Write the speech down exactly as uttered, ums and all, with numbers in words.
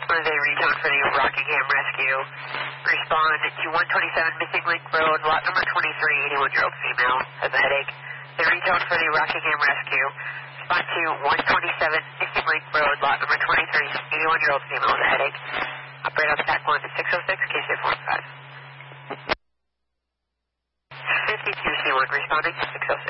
Or they retone for the Rockingham Rescue. Respond to one twenty-seven Missing Link Road, lot number twenty-three, eighty-one-year-old female, has a headache. They retone for the Rockingham Rescue. Respond to one twenty-seven Missing Link Road, lot number twenty-three, eighty-one-year-old female, has a headache. Operate on stack one to six oh six, K C F one five. fifty-two C one responding to six oh six.